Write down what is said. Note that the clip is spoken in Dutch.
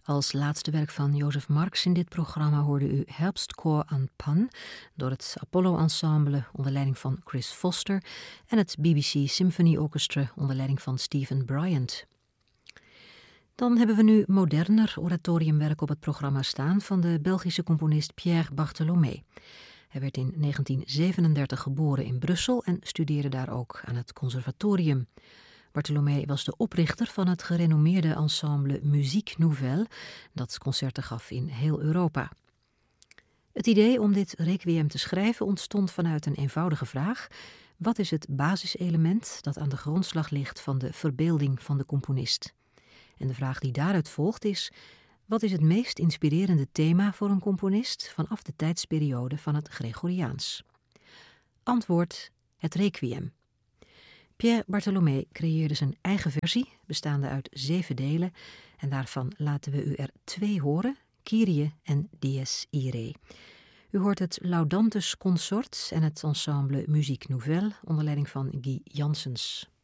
Als laatste werk van Joseph Marx in dit programma hoorde u Herbstchor aan Pan door het Apollo Ensemble onder leiding van Chris Foster en het BBC Symphony Orchestra onder leiding van Stephen Bryant. Dan hebben we nu moderner oratoriumwerk op het programma staan van de Belgische componist Pierre Bartholomé. Hij werd in 1937 geboren in Brussel en studeerde daar ook aan het conservatorium. Bartholomé was de oprichter van het gerenommeerde ensemble Musique Nouvelle, dat concerten gaf in heel Europa. Het idee om dit requiem te schrijven ontstond vanuit een eenvoudige vraag: wat is het basiselement dat aan de grondslag ligt van de verbeelding van de componist? En de vraag die daaruit volgt is: wat is het meest inspirerende thema voor een componist vanaf de tijdsperiode van het Gregoriaans? Antwoord: het requiem. Pierre Bartholomé creëerde zijn eigen versie, bestaande uit 7 delen, en daarvan laten we u er 2 horen, Kyrie en Dies Irae. U hoort het Laudantus Consort en het ensemble Musique Nouvelle onder leiding van Guy Janssens.